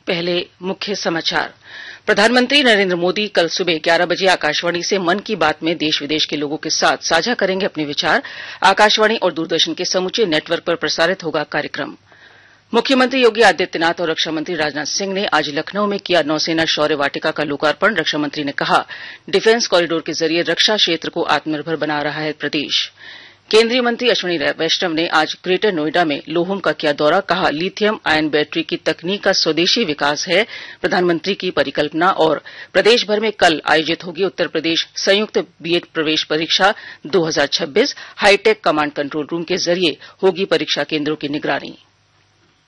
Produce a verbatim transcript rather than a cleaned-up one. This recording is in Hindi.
पहले मुख्य समाचार। प्रधानमंत्री नरेंद्र मोदी कल सुबह ग्यारह बजे आकाशवाणी से मन की बात में देश विदेश के लोगों के साथ साझा करेंगे अपने विचार। आकाशवाणी और दूरदर्शन के समूचे नेटवर्क पर प्रसारित होगा कार्यक्रम। मुख्यमंत्री योगी आदित्यनाथ और रक्षा मंत्री राजनाथ सिंह ने आज लखनऊ में किया नौसेना शौर्य वाटिका का लोकार्पण। रक्षा मंत्री ने कहा, डिफेंस कॉरिडोर के जरिए रक्षा क्षेत्र को आत्मनिर्भर बना रहा है प्रदेश। केंद्रीय मंत्री अश्विनी वैष्णव ने आज ग्रेटर नोएडा में लोहम का किया दौरा। कहा, लिथियम आयन बैटरी की तकनीक का स्वदेशी विकास है प्रधानमंत्री की परिकल्पना। और प्रदेश भर में कल आयोजित होगी उत्तर प्रदेश संयुक्त बीएड प्रवेश परीक्षा दो हज़ार छब्बीस। हाईटेक कमांड कंट्रोल रूम के जरिए होगी परीक्षा केंद्रों की निगरानी।